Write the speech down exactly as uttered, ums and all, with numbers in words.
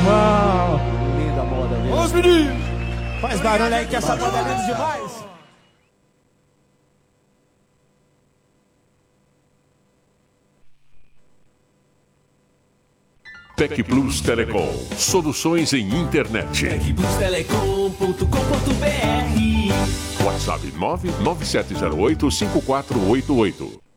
irmão. Linda moda, linda. Vamos, meninos. Faz barulho aí que essa moda é linda demais. Tec Plus Telecom. Soluções em internet. tec plus telecom ponto com ponto br. WhatsApp nove nove sete zero oito cinco quatro oito oito.